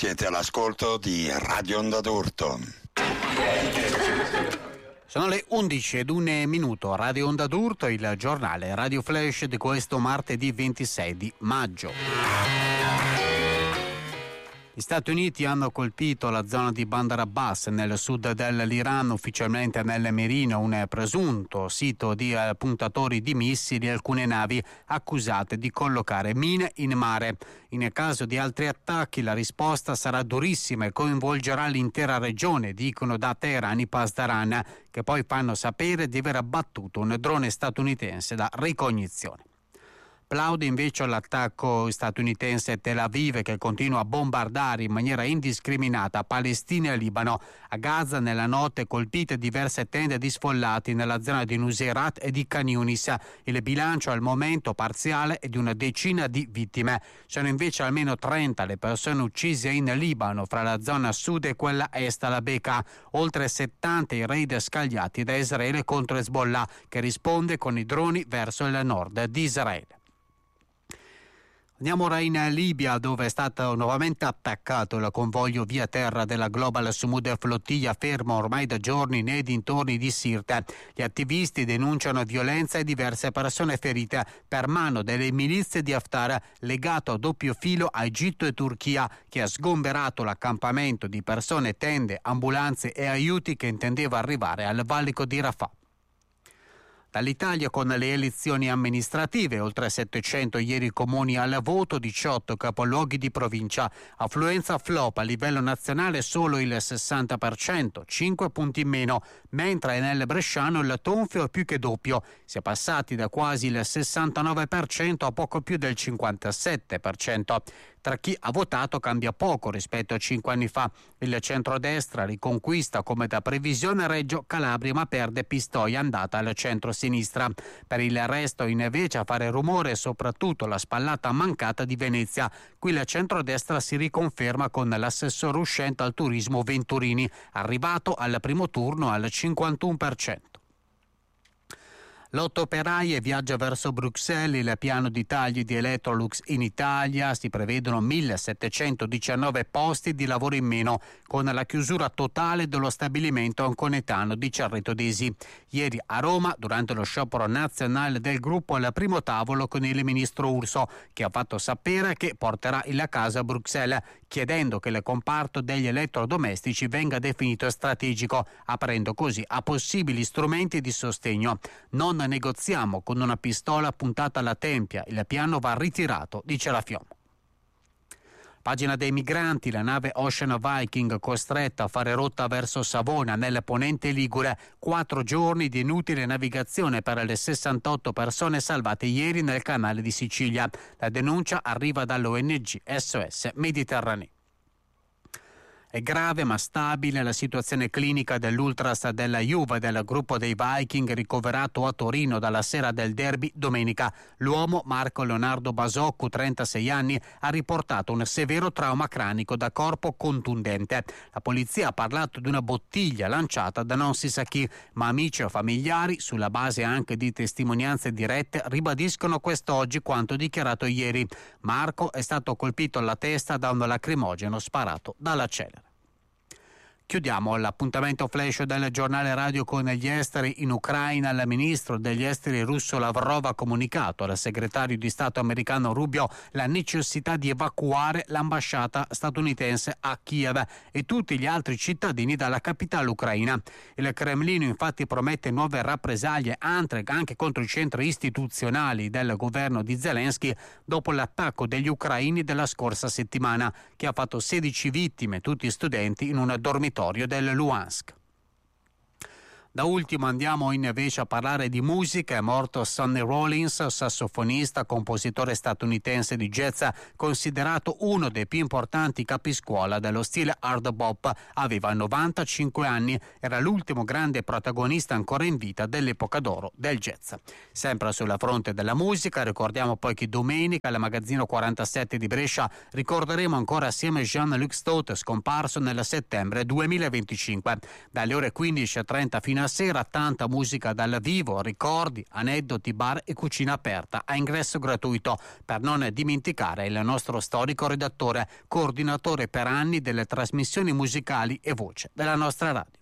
Siete all'ascolto di Radio Onda d'Urto. Sono le 11:01, Radio Onda d'Urto, il giornale Radio Flash di questo martedì 26 di maggio. Gli Stati Uniti hanno colpito la zona di Bandar Abbas nel sud dell'Iran, ufficialmente nel Merino, un presunto sito di puntatori di missili e alcune navi accusate di collocare mine in mare. In caso di altri attacchi la risposta sarà durissima e coinvolgerà l'intera regione, dicono da Teheran i Pasdaran, che poi fanno sapere di aver abbattuto un drone statunitense da ricognizione. Plaude invece all'attacco statunitense a Tel Aviv, che continua a bombardare in maniera indiscriminata Palestina e Libano. A Gaza nella notte colpite diverse tende di sfollati nella zona di Nuseirat e di Khan Yunis. Il bilancio al momento parziale è di una decina di vittime. Sono invece almeno 30 le persone uccise in Libano, fra la zona sud e quella est alla Bekaa. Oltre 70 i raid scagliati da Israele contro Hezbollah, che risponde con i droni verso il nord di Israele. Andiamo ora in Libia, dove è stato nuovamente attaccato il convoglio via terra della Global Sumud Flottiglia, fermo ormai da giorni nei dintorni di Sirte. Gli attivisti denunciano violenza e diverse persone ferite per mano delle milizie di Haftar, legato a doppio filo a Egitto e Turchia, che ha sgomberato l'accampamento di persone, tende, ambulanze e aiuti che intendeva arrivare al valico di Rafah. Dall'Italia con le elezioni amministrative, oltre 700 ieri comuni al voto, 18 capoluoghi di provincia. Affluenza flop a livello nazionale solo il 60%, 5 punti in meno, mentre nel bresciano il tonfio è più che doppio. Si è passati da quasi il 69% a poco più del 57%. Tra chi ha votato cambia poco rispetto a 5 anni fa. Il centrodestra riconquista come da previsione Reggio Calabria, ma perde Pistoia, andata al centro-sinistra. Per il resto invece a fare rumore soprattutto la spallata mancata di Venezia. Qui il centrodestra si riconferma con l'assessore uscente al turismo Venturini, arrivato al primo turno al 51%. L'Otto Operaie viaggia verso Bruxelles, il piano di tagli di Electrolux in Italia. Si prevedono 1.719 posti di lavoro in meno, con la chiusura totale dello stabilimento anconetano di Cerreto d'Esi. Ieri a Roma, durante lo sciopero nazionale del gruppo, al primo tavolo con il ministro Urso, che ha fatto sapere che porterà il caso a Bruxelles, chiedendo che il comparto degli elettrodomestici venga definito strategico, aprendo così a possibili strumenti di sostegno. Non negoziamo con una pistola puntata alla tempia, il piano va ritirato, dice la FIOM. Pagina dei migranti, la nave Ocean Viking costretta a fare rotta verso Savona nel ponente ligure, 4 giorni di inutile navigazione per le 68 persone salvate ieri nel canale di Sicilia. La denuncia arriva dall'ONG SOS Mediterranee. È grave ma stabile la situazione clinica dell'ultras della Juve del gruppo dei Viking, ricoverato a Torino dalla sera del derby domenica. L'uomo, Marco Leonardo Basoccu, 36 anni, ha riportato un severo trauma cranico da corpo contundente. La polizia ha parlato di una bottiglia lanciata da non si sa chi, ma amici o familiari, sulla base anche di testimonianze dirette, ribadiscono quest'oggi quanto dichiarato ieri. Marco è stato colpito alla testa da un lacrimogeno sparato dalla celere. Chiudiamo l'appuntamento flash del giornale radio con gli esteri in Ucraina. Il ministro degli esteri russo Lavrov ha comunicato al segretario di Stato americano Rubio la necessità di evacuare l'ambasciata statunitense a Kiev e tutti gli altri cittadini dalla capitale ucraina. Il Cremlino infatti promette nuove rappresaglie anche contro i centri istituzionali del governo di Zelensky dopo l'attacco degli ucraini della scorsa settimana, che ha fatto 16 vittime, tutti studenti, in un dormitorio del Luhansk. Da ultimo andiamo invece a parlare di musica. È morto Sonny Rollins, sassofonista, compositore statunitense di jazz, considerato uno dei più importanti capiscuola dello stile hard bop. Aveva 95 anni, era l'ultimo grande protagonista ancora in vita dell'epoca d'oro del jazz. Sempre sulla fronte della musica, ricordiamo poi che domenica al Magazzino 47 di Brescia ricorderemo ancora assieme Jean-Luc Stott, scomparso nel settembre 2025. Dalle ore 15:30 fino fino a sera tanta musica dal vivo, ricordi, aneddoti, bar e cucina aperta a ingresso gratuito. Per non dimenticare il nostro storico redattore, coordinatore per anni delle trasmissioni musicali e voce della nostra radio.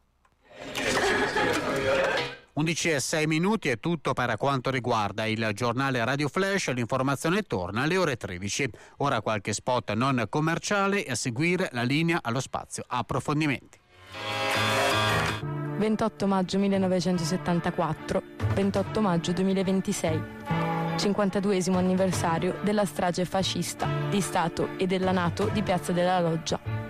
11:06 è tutto per quanto riguarda il giornale Radio Flash. L'informazione torna alle ore 13. Ora qualche spot non commerciale e a seguire la linea allo spazio approfondimenti. 28 maggio 1974, 28 maggio 2026. 52esimo anniversario della strage fascista di Stato e della NATO di Piazza della Loggia.